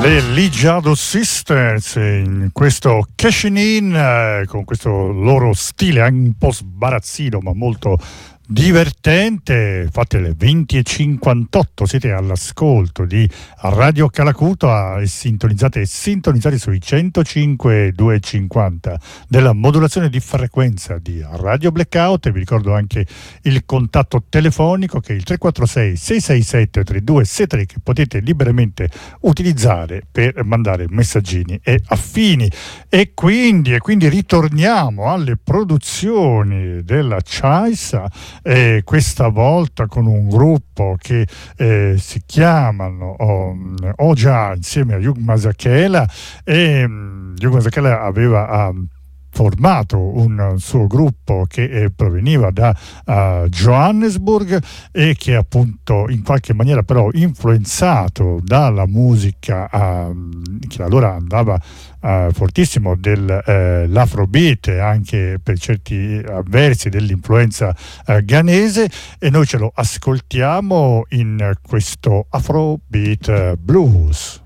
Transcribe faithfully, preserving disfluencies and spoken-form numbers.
Le Ligiado Sisters in questo Cashing In, eh, con questo loro stile anche un po' sbarazzino ma molto divertente. Fate le venti e cinquantotto, siete all'ascolto di Radio Calacuta e sintonizzate e sintonizzate sui centocinque duecentocinquanta della modulazione di frequenza di Radio Blackout. E vi ricordo anche il contatto telefonico che è il tre quattro sei sei sei sette tre due sei tre, che potete liberamente utilizzare per mandare messaggini e affini. E quindi, e quindi ritorniamo alle produzioni della Chaisa, e questa volta con un gruppo che eh, si chiamano oh, Oja, insieme a Hugh Masekela. E um, Hugh Masekela aveva um, formato un suo gruppo che eh, proveniva da uh, Johannesburg e che appunto in qualche maniera però influenzato dalla musica uh, che allora andava Uh, fortissimo dell'afrobeat, uh, anche per certi versi dell'influenza uh, ghanese, e noi ce lo ascoltiamo in questo afrobeat uh, blues.